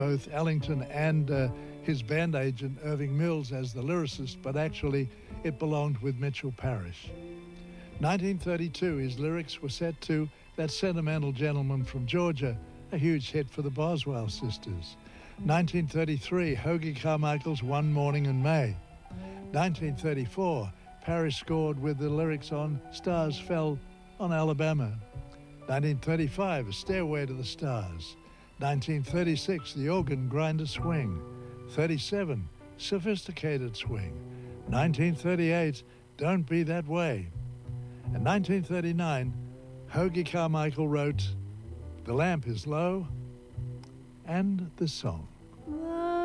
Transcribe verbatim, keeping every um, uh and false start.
both Ellington and uh, his band agent Irving Mills as the lyricist, but actually it belonged with Mitchell Parish. nineteen thirty-two, his lyrics were set to That Sentimental Gentleman from Georgia, a huge hit for the Boswell sisters. nineteen thirty-three, Hoagy Carmichael's One Morning in May. nineteen thirty-four, Parish scored with the lyrics on Stars Fell on Alabama. nineteen thirty-five, A Stairway to the Stars. nineteen thirty-six, The Organ Grinder Swing. thirty-seven, Sophisticated Swing. nineteen thirty-eight, Don't Be That Way. In nineteen thirty-nine, Hoagy Carmichael wrote The Lamp is Low and the song.